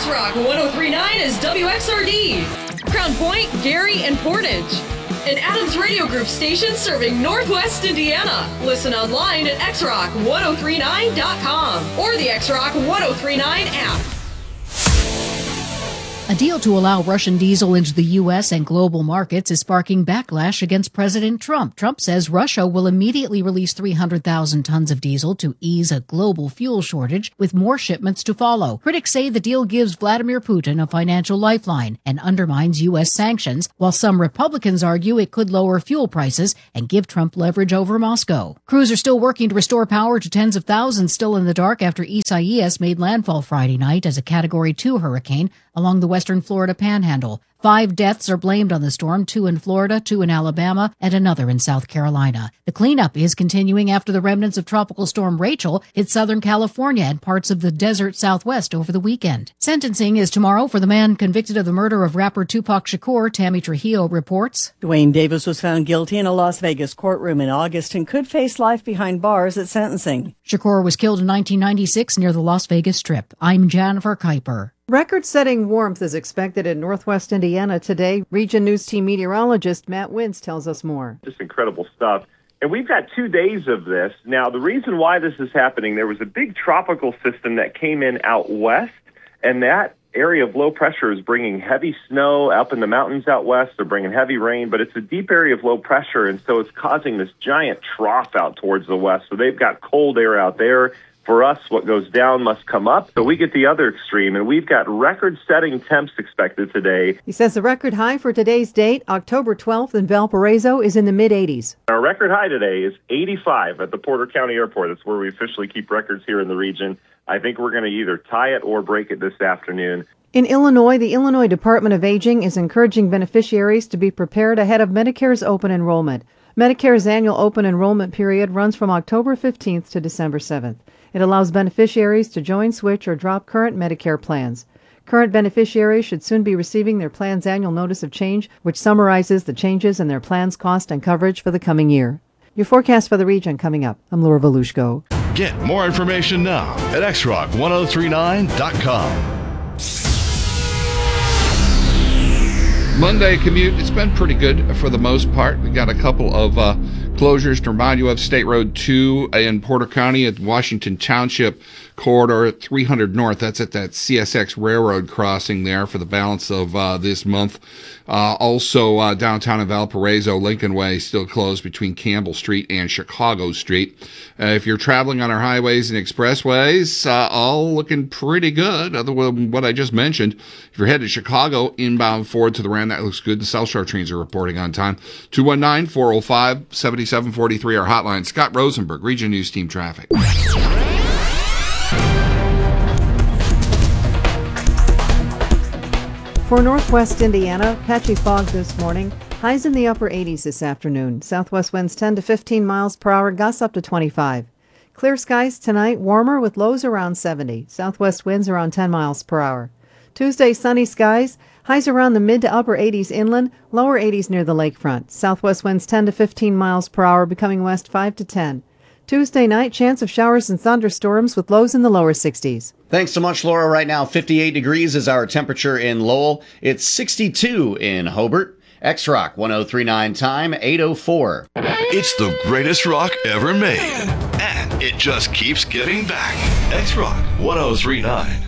X-Rock 1039 is WXRD. Crown Point, Gary, and Portage. An Adams Radio Group station serving Northwest Indiana. Listen online at xrock1039.com or the X-Rock 1039 app. A deal to allow Russian diesel into the U.S. and global markets is sparking backlash against President Trump. Trump says Russia will immediately release 300,000 tons of diesel to ease a global fuel shortage, with more shipments to follow. Critics say the deal gives Vladimir Putin a financial lifeline and undermines U.S. sanctions, while some Republicans argue it could lower fuel prices and give Trump leverage over Moscow. Crews are still working to restore power to tens of thousands still in the dark after Isaias made landfall Friday night as a Category 2 hurricane along the western Florida panhandle. 5 deaths are blamed on the storm, 2 in Florida, 2 in Alabama, and another in South Carolina. The cleanup is continuing after the remnants of Tropical Storm Rachel hit Southern California and parts of the desert Southwest over the weekend. Sentencing is tomorrow for the man convicted of the murder of rapper Tupac Shakur, Tammy Trujillo reports. Dwayne Davis was found guilty in a Las Vegas courtroom in August and could face life behind bars at sentencing. Shakur was killed in 1996 near the Las Vegas Strip. I'm Jennifer Kuiper. Record-setting warmth is expected in northwest Indiana today. Region News Team meteorologist Matt Wintz tells us more. Just incredible stuff. And we've got 2 days of this. Now, the reason why this is happening, there was a big tropical system that came in out west, and that area of low pressure is bringing heavy snow up in the mountains out west. They're bringing heavy rain, but it's a deep area of low pressure, and so it's causing this giant trough out towards the west. So they've got cold air out there. For us, what goes down must come up. So we get the other extreme, and we've got record-setting temps expected today. He says the record high for today's date, October 12th in Valparaiso, is in the mid-80s. Our record high today is 85 at the Porter County Airport. That's where we officially keep records here in the region. I think we're going to either tie it or break it this afternoon. In Illinois, the Illinois Department of Aging is encouraging beneficiaries to be prepared ahead of Medicare's open enrollment. Medicare's annual open enrollment period runs from October 15th to December 7th. It allows beneficiaries to join, switch, or drop current Medicare plans. Current beneficiaries should soon be receiving their plan's annual notice of change, which summarizes the changes in their plan's cost and coverage for the coming year. Your forecast for the region coming up. I'm Laura Volushko. Get more information now at xrock1039.com. Monday commute, it's been pretty good for the most part. We got a couple of closures to remind you of. State Road 2 in Porter County at Washington Township corridor, 300 North. That's at that CSX Railroad crossing there for the balance of this month. Also, downtown in Valparaiso, Lincoln Way still closed between Campbell Street and Chicago Street. If you're traveling on our highways and expressways, all looking pretty good, other than what I just mentioned. If you're headed to Chicago, inbound forward to the Rand, that looks good. The South Shore trains are reporting on time. 219-405-7743, our hotline. Scott Rosenberg, Region News Team Traffic. For northwest Indiana, patchy fog this morning. Highs in the upper 80s this afternoon. Southwest winds 10 to 15 miles per hour, gusts up to 25. Clear skies tonight, warmer with lows around 70. Southwest winds around 10 miles per hour. Tuesday, sunny skies. Highs around the mid to upper 80s inland, lower 80s near the lakefront. Southwest winds 10 to 15 miles per hour, becoming west 5 to 10. Tuesday night, chance of showers and thunderstorms with lows in the lower 60s. Thanks so much, Laura. Right now, 58 degrees is our temperature in Lowell. It's 62 in Hobart. X-Rock 1039 time, 8:04. It's the greatest rock ever made. And it just keeps getting back. X-Rock 1039.